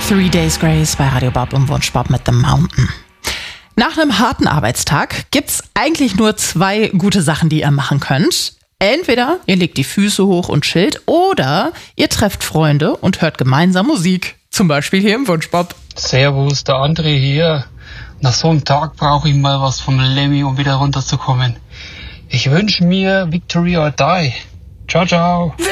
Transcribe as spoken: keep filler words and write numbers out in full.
Three Days Grace bei Radio Bob und Wunsch Bob mit The Mountain. Nach einem harten Arbeitstag gibt's eigentlich nur zwei gute Sachen, die ihr machen könnt. Entweder ihr legt die Füße hoch und chillt oder ihr trefft Freunde und hört gemeinsam Musik. Zum Beispiel hier im Wunsch Bob. Servus, der André hier. Nach so einem Tag brauche ich mal was vom Lemmy, um wieder runterzukommen. Ich wünsche mir Victory or Die. Ciao, ciao.